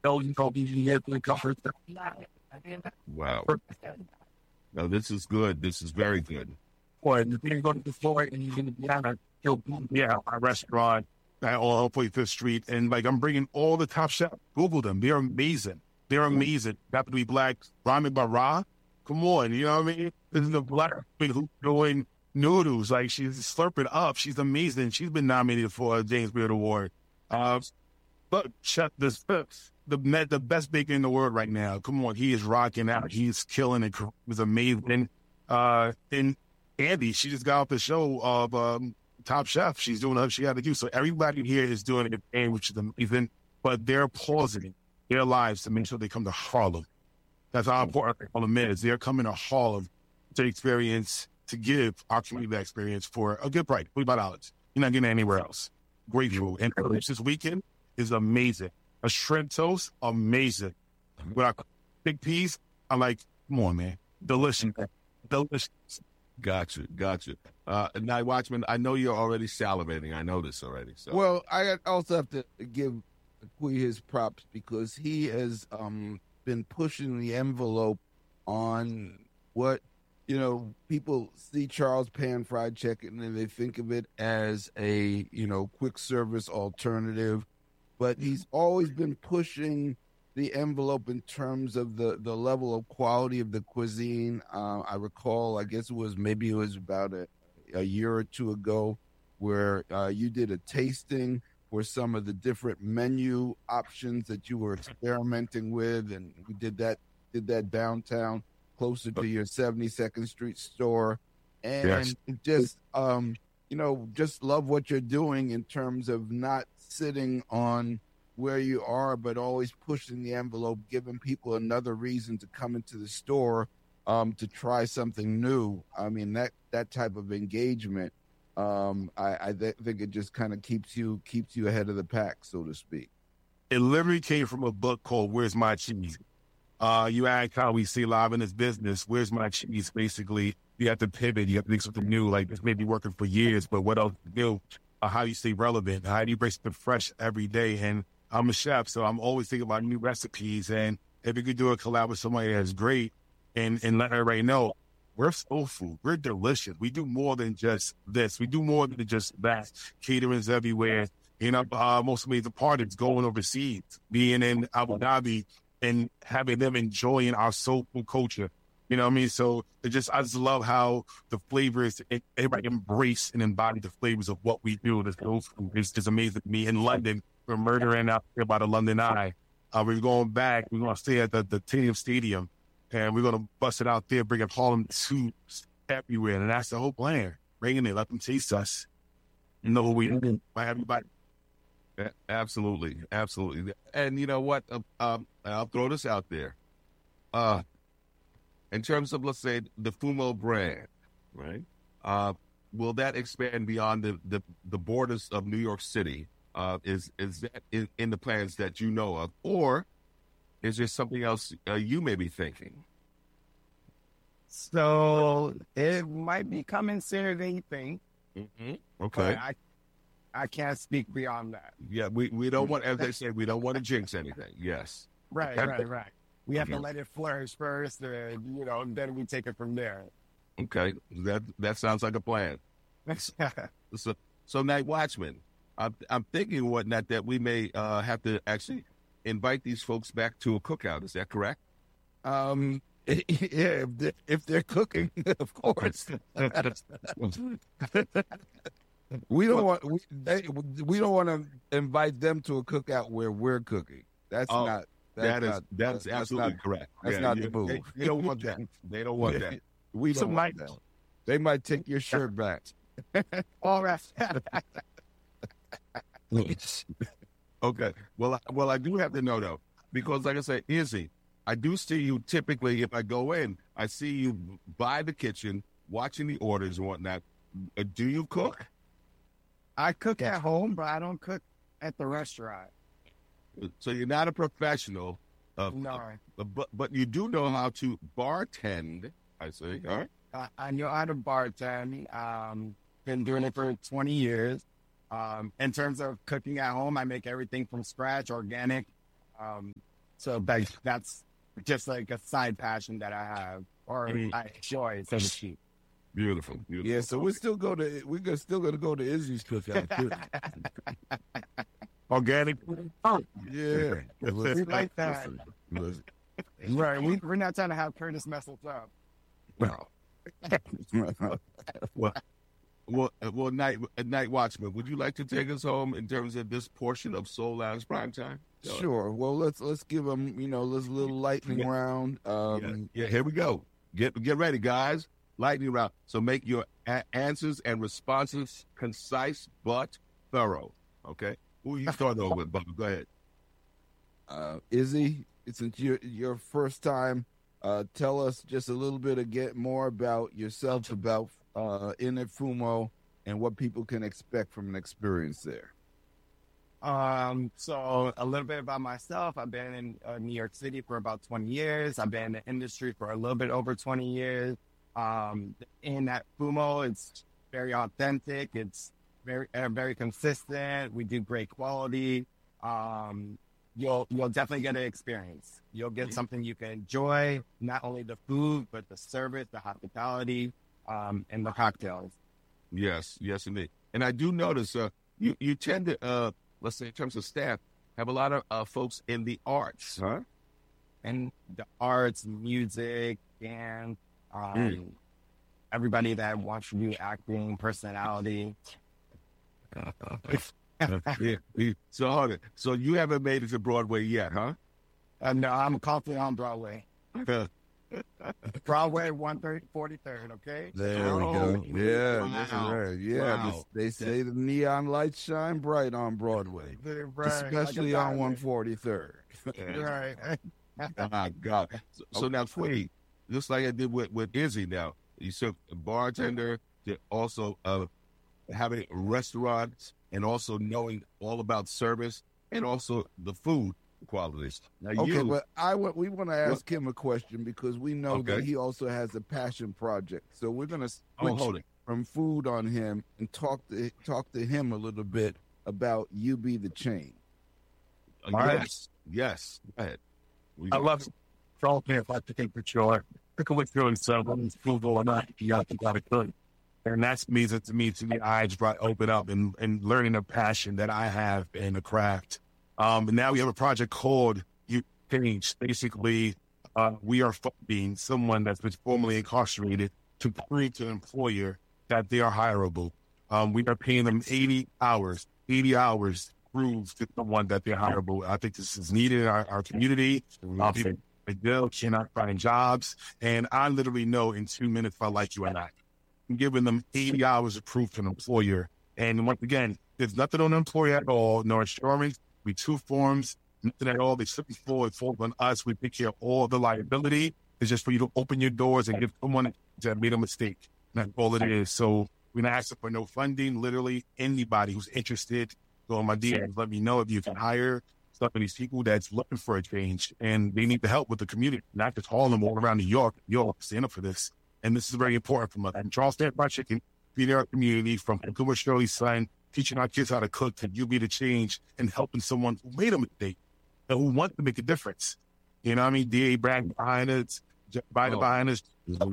Wow. No, this is good. This is very good. Or you can go to the floor and you can be on a restaurant at all 45th Street. And like, I'm bringing all the top chefs. Google them. They're amazing. They're amazing. Happen to be black. Rami Barra. Come on. You know what I mean? This is a black woman who's doing noodles. Like, she's slurping up. She's amazing. She's been nominated for a James Beard Award. But chef, the best baker in the world right now. Come on. He is rocking out. He's killing it. It was amazing. And Andy, she just got off the show of Top Chef. She's doing what she had to do. So everybody here is doing it, again, which is amazing. But they're pausing their lives to make sure they come to Harlem. That's how important Harlem is. They're coming to Harlem to experience, to give our community that experience for a good price, $45. You're not getting it anywhere else. Great food. And this weekend is amazing. A shrimp toast, amazing. With our big piece, I'm like, come on, man. Delicious. Delicious. Gotcha. Night Watchman, I know you're already salivating. I know this already. So. Well, I also have to give Kui his props because he has been pushing the envelope on what, people see Charles Pan Fried Chicken and they think of it as a, quick service alternative. But he's always been pushing the envelope in terms of the level of quality of the cuisine. I recall, I guess it was about a year or two ago where you did a tasting for some of the different menu options that you were experimenting with. And we did that downtown closer to your 72nd Street store. And just, just love what you're doing in terms of not sitting on where you are, but always pushing the envelope, giving people another reason to come into the store to try something new. I mean, that type of engagement, I think it just kind of keeps you ahead of the pack, so to speak. It literally came from a book called Where's My Cheese? You ask how we see live in this business, where's my cheese? Basically, you have to pivot. You have to think something new. Like, this may be working for years, but what else do? How do you stay relevant? How do you bring something fresh every day? And I'm a chef, so I'm always thinking about new recipes. And if you could do a collab with somebody that's great and let everybody know, we're soul food. We're delicious. We do more than just this. We do more than just that. Caterings everywhere. Most amazing parties going overseas, being in Abu Dhabi and having them enjoying our soul food culture. You know what I mean? So I just love how the flavors, everybody embrace and embody the flavors of what we do. This soul food is just amazing to me. In London, we're murdering out here by the London Eye. We're going back. We're going to stay at the Titanium Stadium, and we're going to bust it out there, bring up Harlem soups everywhere. And that's the whole plan. Bring it in, let them taste us. You know who we do by everybody. Absolutely. And you know what? I'll throw this out there. In terms of, let's say, the Fumo brand, right? Will that expand beyond the borders of New York City? Is that in the plans that you know of? Or is there something else you may be thinking? So it might be coming sooner than you think. Mm-hmm. Okay. I can't speak beyond that. Yeah, we don't want, as they say, we don't want to jinx anything. Yes. Right. We have to let it flourish first, and then we take it from there. Okay, that sounds like a plan. So Night Watchman, I'm thinking whatnot that we may have to actually invite these folks back to a cookout. Is that correct? Yeah, if they're cooking, of course. We don't want to invite them to a cookout where we're cooking. That's absolutely correct. That's not the move. They don't want that. They don't want that. We don't want that. They might take your shirt back. All right. Okay. Well, I do have to know though, because like I said, Izzy, I do see you typically. If I go in, I see you by the kitchen, watching the orders and whatnot. Do you cook? I cook at home, but I don't cook at the restaurant. So you're not a professional. No. But you do know how to bartend, I see. All right. I know how to bartend. Been doing it for 20 years. In terms of cooking at home, I make everything from scratch, organic. So that's just like a side passion that I have, or I enjoy, so to speak. Beautiful, beautiful. Yeah, so we're still going to go to Izzy's cookout too. Organic. Yeah, We like that. listen. Right. We're not trying to have Curtis mess us up. Well, night watchman, would you like to take us home in terms of this portion of Soul Lounge Prime Time? Sure. Well, let's give them, this little lightning round. Yeah, here we go. Get ready, guys. Lightning round. So make your answers and responses concise but thorough. Okay. Who you starting over with, Bubba? Go ahead. Izzy, since your first time, tell us just a little bit more about yourself, about Inner Fumo, and what people can expect from an experience there. So a little bit about myself. I've been in New York City for about 20 years. I've been in the industry for a little bit over 20 years. In that Fumo, it's very authentic. It's very consistent. We do great quality. You'll definitely get an experience. You'll get something you can enjoy, not only the food, but the service, the hospitality, and the cocktails. Yes, indeed. And I do notice you tend to, let's say in terms of staff, have a lot of folks in the arts, huh? And the arts, music, dance, everybody that wants to do acting, personality. Yeah. So you haven't made it to Broadway yet, huh? No, I'm constantly on Broadway. Broadway, 43rd, okay? There we go. Yeah, Wow. that's right. Yeah, Wow. they say the neon lights shine bright on Broadway, Right, especially like a on diamond. 143rd. Right. Oh, God. So now, Queen, just like I did with Izzy now, you said a bartender, to also having restaurants and also knowing all about service and also the food qualities. Now, Okay, but we want to ask him a question because we know that Okay. he also has a passion project. So we're going to hold switch it. from food on him and talk to him a little bit about You Be the Change. Yes. Go ahead. I love Charles Pan Fried Chicken for sure. Pickle with feeling so when it's food or not, you got to cook. And that's music to me, to the eyes open up and learning the passion that I have in the craft. And now we have a project called You Change. Basically, we are funding someone that's been formerly incarcerated to prove to an employer that they are hireable. We are paying them 80 hours proves to someone that they're hireable. I think this is needed in our community. People cannot find jobs. And I literally know in 2 minutes if I like you or not. I'm giving them 80 hours of proof to an employer. And once again, there's nothing on the employer at all, no insurance. We 2 forms, nothing at all. They slip forward, fall on us. We take care of all the liability. It's just for you to open your doors and give someone that made a mistake. That's all it is. So we're not asking for no funding. Literally anybody who's interested, go on my DMs, let me know if you can hire some of these people that's looking for a change and they need the help with the community, not just Harlem, all around New York. You'll stand up for this. And this is very important from us. And Charleston Fried Chicken, feeding our community from Cooking with Shirley's son, teaching our kids how to cook, to You Be the Change, and helping someone who made a mistake and who wants to make a difference. You know what I mean? D.A. Bragg behind us, Jeff Biden behind us.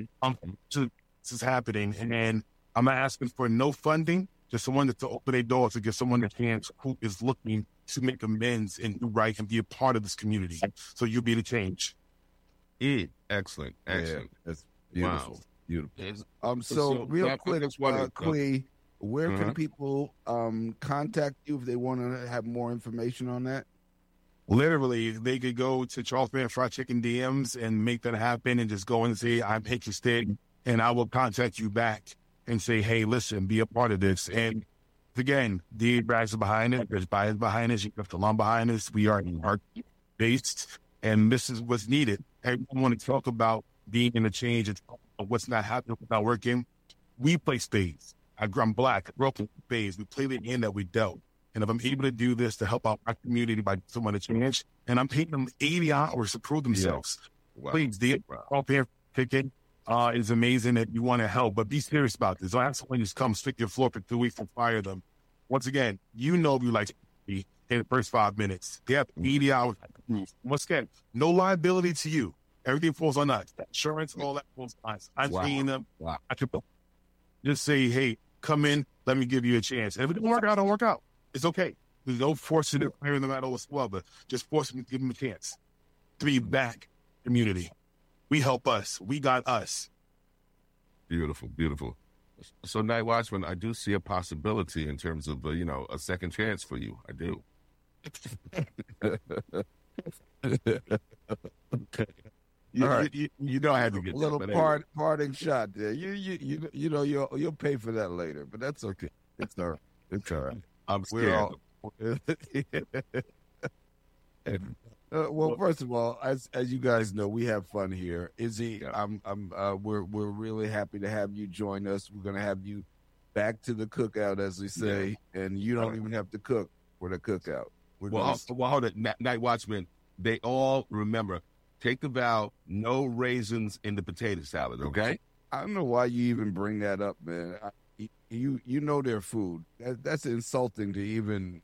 This is happening. And I'm not asking for no funding, just someone to open their doors to give someone a chance who is looking to make amends and do right and be a part of this community. So You Be the Change. Excellent. Yeah, that's beautiful. Wow. Beautiful. So real quick, Quee, where can people contact you if they want to have more information on that? Literally, they could go to Charles Pan Fried Chicken DMs and make that happen and just go and say, I'm interested, and I will contact you back and say, hey, listen, be a part of this. And again, D.A. Braggs behind it. There's Biden behind us. You have Talon behind us. We are art-based, and this is what's needed. Everyone want to talk about being in a change and what's not happening, what's not working. We play spades. I'm Black. I grew up in spades. We play the hand that we dealt. And if I'm able to do this to help out our community by someone to change, and I'm paying them 80 hours to prove themselves. Yeah. Wow. Please, the ticket is amazing that you want to help, but be serious about this. Don't have someone just come stick your floor for 2 weeks and fire them. Once again, you know you like me, in the first 5 minutes. They have 80 hours. Once again, no liability to you. Everything falls on us. Insurance, all that falls on us. I'm paying them. Wow. I could just say, hey, come in. Let me give you a chance. And if it don't work out, don't work out. It's okay. There's no forcing it no matter what, but just force them to give them a chance to be back community. We help us. We got us. Beautiful, beautiful. So, Night Watchman, I do see a possibility in terms of, a second chance for you. I do. All right. You know I had to get a little that, but anyway. parting shot there. You'll pay for that later, but that's okay. It's all right. It's all right. I'm We're scared. all. Well, first of all, as you guys know, we have fun here. Izzy, Yeah. we're really happy to have you join us. We're gonna have you back to the cookout, as we say, and you don't even have to cook for the cookout. Well, hold it. Night Watchman, they all remember, take the vow, no raisins in the potato salad, okay? I don't know why you even bring that up, man. You know their food. That's insulting to even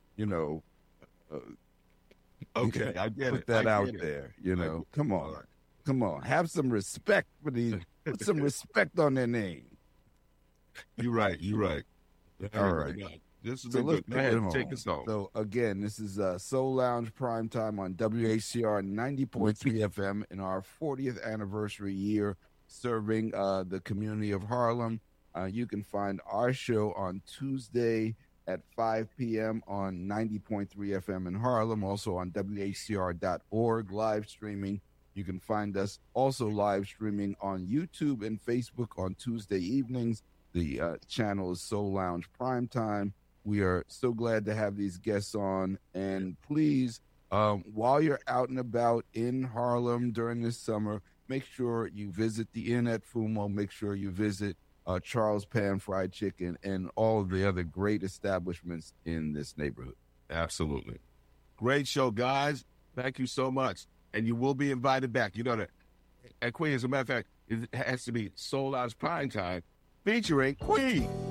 Okay, I get put it. that I out get it. there. Come All on, right. come on. Have some respect for these. Put some respect on their name. You're right. You're right. All right. This is So let's Go ahead, home. take us home. So again, this is Soul Lounge Prime Time on WHCR 90.3 FM in our 40th anniversary year, serving the community of Harlem. You can find our show on Tuesday at 5 p.m. on 90.3 FM in Harlem, also on WHCR.org live streaming. You can find us also live streaming on YouTube and Facebook on Tuesday evenings. The channel is Soul Lounge Prime Time. We are so glad to have these guests on. And please, while you're out and about in Harlem during this summer, make sure you visit the Inn at Fumo. Make sure you visit Charles Pan Fried Chicken and all of the other great establishments in this neighborhood. Absolutely. Great show, guys. Thank you so much. And you will be invited back. You know that. At Queen, as a matter of fact, it has to be Soul Lounge Prime Time featuring Queen.